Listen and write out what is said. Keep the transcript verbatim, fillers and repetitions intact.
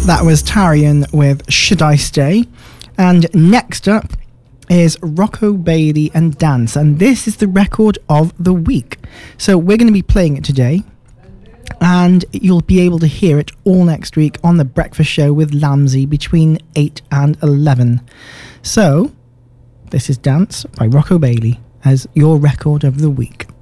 That was Tarian with Should I Stay? And next up is Rocco Bailey and Dance, and this is the record of the week. So we're going to be playing it today, and you'll be able to hear it all next week on The Breakfast Show with Lamsey between eight and eleven. So, this is Dance by Rocco Bailey as your record of the week.